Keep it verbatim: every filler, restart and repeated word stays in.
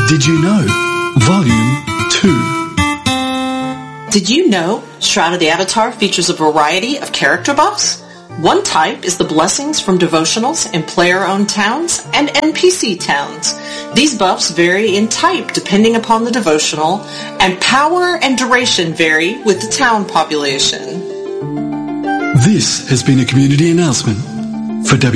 Did You Know? Volume two. Did you know Shroud of the Avatar features a variety of character buffs? One type is the blessings from devotionals in player-owned towns and N P C towns. These buffs vary in type depending upon the devotional, and power and duration vary with the town population. This has been a community announcement for W